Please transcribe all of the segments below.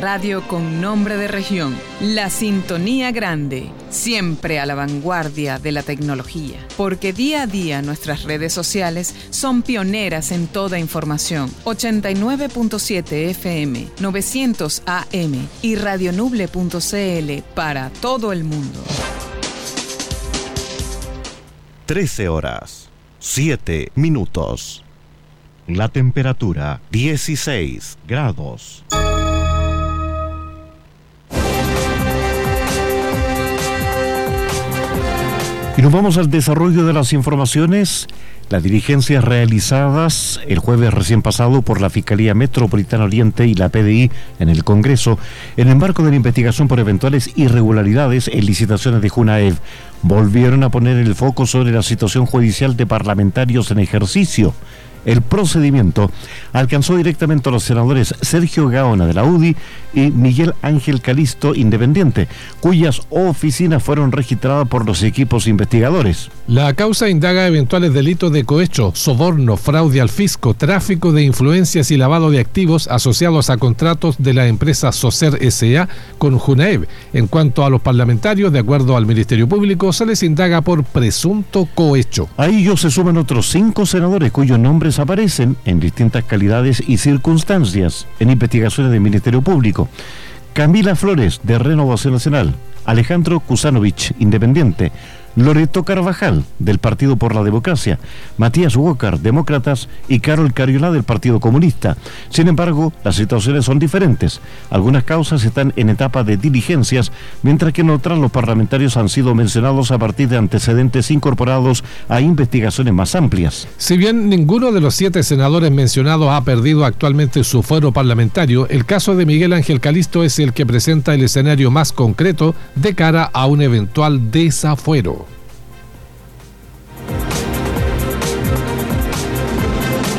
radio con nombre de región, La Sintonía Grande, siempre a la vanguardia de la tecnología, porque día a día nuestras redes sociales son pioneras en toda información. 89.7 FM, 900 AM y radionuble.cl para todo el mundo. 13 horas, 7 minutos. La temperatura, 16 grados. Y nos vamos al desarrollo de las informaciones. Las diligencias realizadas el jueves recién pasado por la Fiscalía Metropolitana Oriente y la PDI en el Congreso, en el marco de la investigación por eventuales irregularidades en licitaciones de Junaev, volvieron a poner el foco sobre la situación judicial de parlamentarios en ejercicio. El procedimiento alcanzó directamente a los senadores Sergio Gaona de la UDI y Miguel Ángel Calisto, independiente, cuyas oficinas fueron registradas por los equipos investigadores. La causa indaga eventuales delitos de cohecho, soborno, fraude al fisco, tráfico de influencias y lavado de activos asociados a contratos de la empresa Socer S.A. con Junaev. En cuanto a los parlamentarios, de acuerdo al Ministerio Público, se les indaga por presunto cohecho. A ellos se suman otros 5 senadores cuyos nombres aparecen en distintas calidades y circunstancias en investigaciones del Ministerio Público. Camila Flores, de Renovación Nacional; Alejandro Kusanovich, independiente; Loreto Carvajal, del Partido por la Democracia; Matías Walker, Demócratas; y Carol Cariola, del Partido Comunista. Sin embargo, las situaciones son diferentes. Algunas causas están en etapa de diligencias, mientras que en otras los parlamentarios han sido mencionados a partir de antecedentes incorporados a investigaciones más amplias. Si bien ninguno de los 7 senadores mencionados ha perdido actualmente su fuero parlamentario, el caso de Miguel Ángel Calisto es el que presenta el escenario más concreto de cara a un eventual desafuero.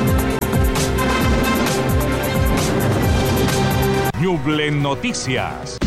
Ñuble Noticias.